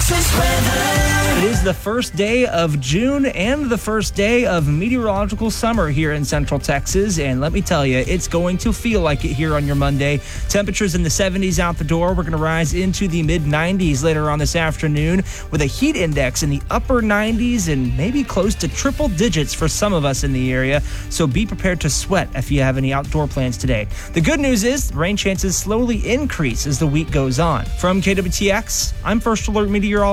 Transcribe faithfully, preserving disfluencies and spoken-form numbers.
Texas weather. It is the first day of June and the first day of meteorological summer here in Central Texas. And let me tell you, it's going to feel like it here on your Monday. Temperatures in the seventies out the door. We're going to rise into the mid nineties later on this afternoon with a heat index in the upper nineties and maybe close to triple digits for some of us in the area. So be prepared to sweat if you have any outdoor plans today. The good news is rain chances slowly increase as the week goes on. From K W T X, I'm First Alert Meteorologist